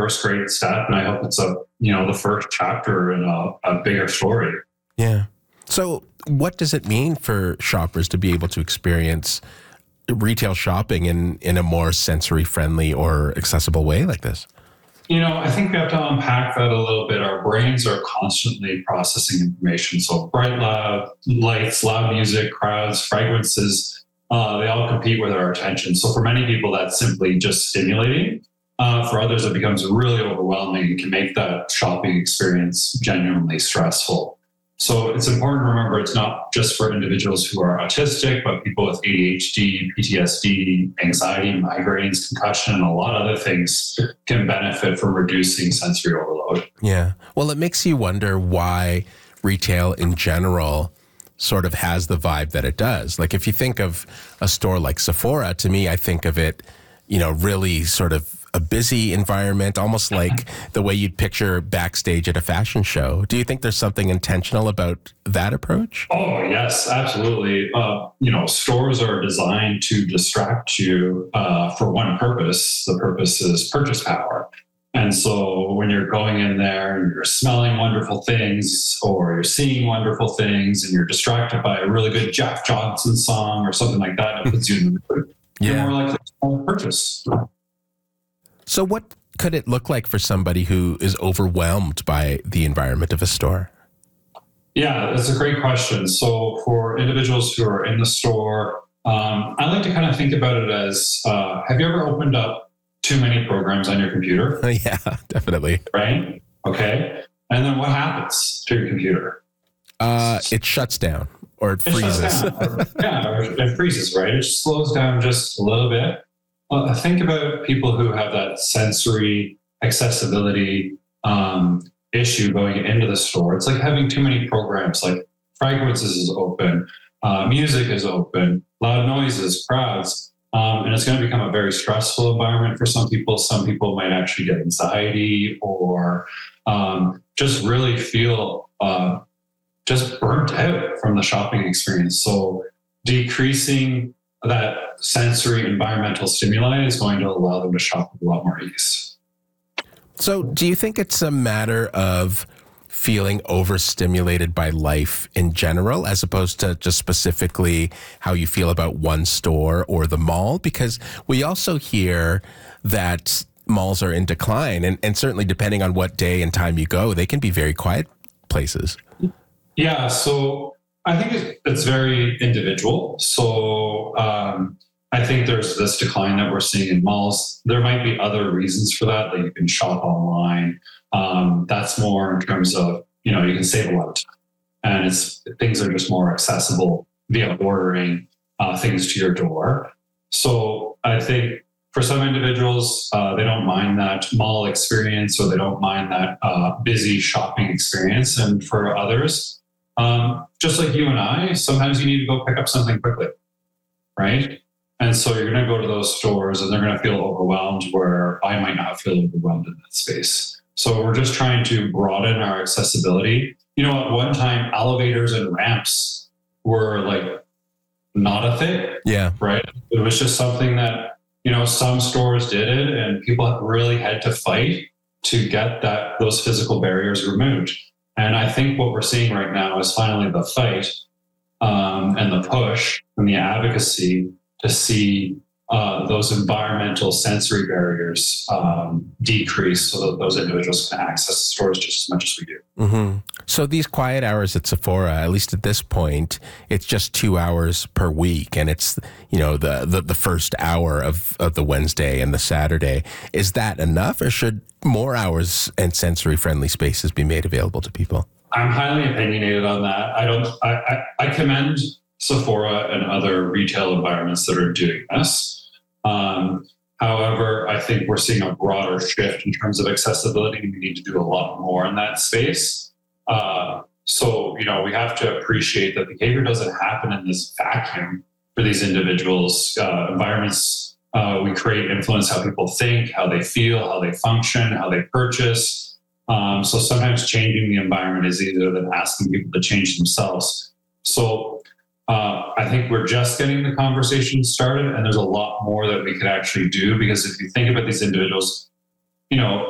first great step, and I hope it's the first chapter in a bigger story. Yeah. So what does it mean for shoppers to be able to experience retail shopping in a more sensory friendly or accessible way like this? I think we have to unpack that a little bit. Our brains are constantly processing information. So bright, loud lights, loud music, crowds, fragrances, they all compete with our attention. So for many people, that's simply just stimulating. For others, it becomes really overwhelming and can make that shopping experience genuinely stressful. So it's important to remember it's not just for individuals who are autistic, but people with ADHD, PTSD, anxiety, migraines, concussion, and a lot of other things can benefit from reducing sensory overload. Yeah. Well, it makes you wonder why retail in general sort of has the vibe that it does. Like if you think of a store like Sephora, to me, I think of it, really sort of a busy environment, almost like the way you'd picture backstage at a fashion show. Do you think there's something intentional about that approach? Oh, yes, absolutely. Stores are designed to distract you for one purpose. The purpose is purchase power. And so when you're going in there and you're smelling wonderful things or you're seeing wonderful things and you're distracted by a really good Jack Johnson song or something like that, it puts you in the mood. You're more likely to purchase. So what could it look like for somebody who is overwhelmed by the environment of a store? Yeah, that's a great question. So for individuals who are in the store, I like to kind of think about it as, have you ever opened up too many programs on your computer? Yeah, definitely. Right? Okay. And then what happens to your computer? It shuts down or it freezes. Or it freezes, right? It slows down just a little bit. Think about people who have that sensory accessibility issue going into the store. It's like having too many programs, like fragrances is open, music is open, loud noises, crowds. And it's going to become a very stressful environment for some people. Some people might actually get anxiety or just really feel just burnt out from the shopping experience. So decreasing that sensory environmental stimuli is going to allow them to shop with a lot more ease. So do you think it's a matter of feeling overstimulated by life in general, as opposed to just specifically how you feel about one store or the mall? Because we also hear that malls are in decline, and certainly depending on what day and time you go, they can be very quiet places. Yeah, so I think it's very individual. So I think there's this decline that we're seeing in malls. There might be other reasons for that, like you can shop online. That's more in terms of, you can save a lot of time. And things are just more accessible via ordering things to your door. So I think for some individuals, they don't mind that mall experience or they don't mind that busy shopping experience. And for others, just like you and I, sometimes you need to go pick up something quickly, right? And so you're going to go to those stores and they're going to feel overwhelmed where I might not feel overwhelmed in that space. So we're just trying to broaden our accessibility. At one time, elevators and ramps were like not a thing. Yeah. Right. It was just something that, some stores did it and people really had to fight to get those physical barriers removed. And I think what we're seeing right now is finally the fight and the push and the advocacy to see those environmental sensory barriers decrease so that those individuals can access stores just as much as we do. Mm-hmm. So these quiet hours at Sephora, at least at this point, it's just 2 hours per week. And it's, the first hour of the Wednesday and the Saturday. Is that enough, or should more hours and sensory friendly spaces be made available to people? I'm highly opinionated on that. I commend Sephora and other retail environments that are doing this. However, I think we're seeing a broader shift in terms of accessibility. We need to do a lot more in that space. So, we have to appreciate that behavior doesn't happen in this vacuum for these individuals. Environments we create influence how people think, how they feel, how they function, how they purchase. So sometimes changing the environment is easier than asking people to change themselves. So I think we're just getting the conversation started, and there's a lot more that we could actually do, because if you think about these individuals,